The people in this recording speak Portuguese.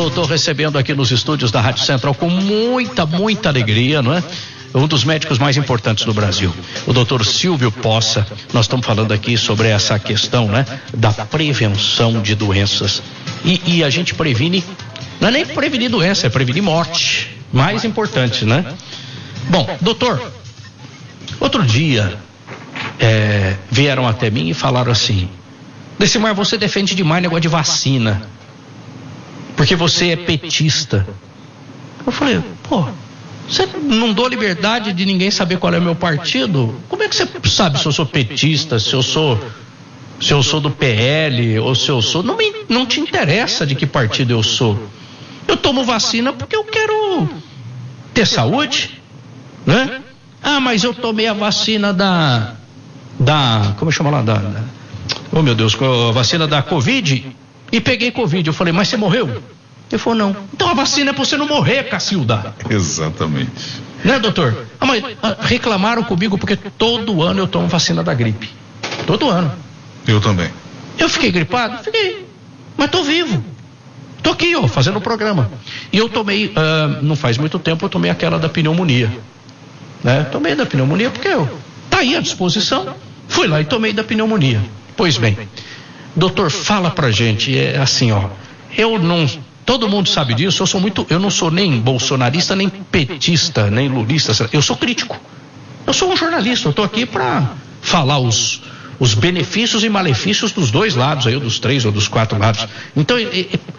Estou recebendo aqui nos estúdios da Rádio Central com muita alegria, não é? Um dos médicos mais importantes do Brasil, o doutor Silvio Poça. Nós estamos falando aqui sobre essa questão, né, da prevenção de doenças. E a gente previne, não é nem prevenir doença, é prevenir morte. Mais importante, né? Bom, doutor, outro dia vieram até mim e falaram assim: Decimar, você defende demais negócio de vacina, porque você é petista. Eu falei, você não dou liberdade de ninguém saber qual é o meu partido? Como é que você sabe se eu sou petista, se eu sou do PL, ou se eu sou... Não te interessa de que partido eu sou. Eu tomo vacina porque eu quero ter saúde, né? Ah, mas eu tomei a vacina como chama lá? Oh meu Deus, a vacina da Covid e peguei Covid. Eu falei, mas você morreu? Ele falou, não. Então a vacina é pra você não morrer, Cacilda. Exatamente. Né, doutor? Mas reclamaram comigo porque todo ano eu tomo vacina da gripe. Todo ano. Eu também. Eu fiquei gripado? Fiquei. Mas tô vivo. Tô aqui, fazendo o programa. E eu tomei, não faz muito tempo, eu tomei aquela da pneumonia. Né? Tomei da pneumonia porque tá aí à disposição. Fui lá e tomei da pneumonia. Pois bem, doutor, fala pra gente, assim, todo mundo sabe disso, eu não sou nem bolsonarista, nem petista, nem lulista, eu sou crítico. Eu sou um jornalista, eu tô aqui pra falar os benefícios e malefícios dos dois lados, aí, ou dos três ou dos quatro lados. Então,